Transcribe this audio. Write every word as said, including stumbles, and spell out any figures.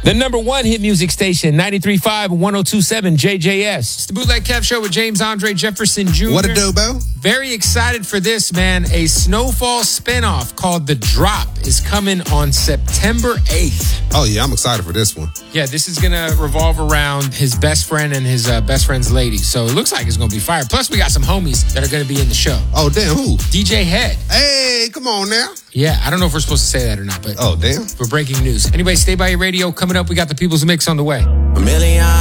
The number one hit music station, ninety-three point five and one oh two point seven J J S. It's the Bootleg Kev Show with James Andre Jefferson Junior What a dobo. Very excited for this, man. A Snowfall spinoff called The Drop is coming on September eighth. Oh, yeah, I'm excited for this one. Yeah, this is going to revolve around his best friend and his uh, best friend's lady. So it looks like it's going to be fire. Plus, we got some homies that are going to be in the show. Oh, damn, who? D J Head. Hey, come on now. Yeah, I don't know if we're supposed to say that or not, but oh, damn. For breaking news. Anyway, stay by your radio. Coming up, we got the People's Mix on the way. A million